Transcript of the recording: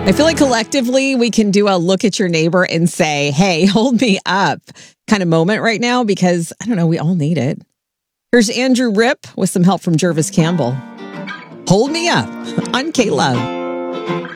I feel like collectively we can do a look at your neighbor and say, hey, hold me up kind of moment right now because, I don't know, we all need it. Here's Andrew Ripp with some help from Jervis Campbell. Hold me up on K-Love.